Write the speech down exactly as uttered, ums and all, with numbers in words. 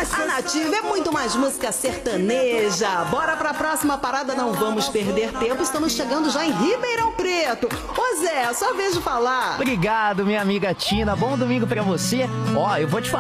A Nativa é muito mais música sertaneja. Bora pra próxima parada, não vamos perder tempo. Estamos chegando já em Ribeirão Preto. Ô Zé, só vejo falar. Obrigado, minha amiga Tina. Bom domingo pra você. Ó, eu vou te falar.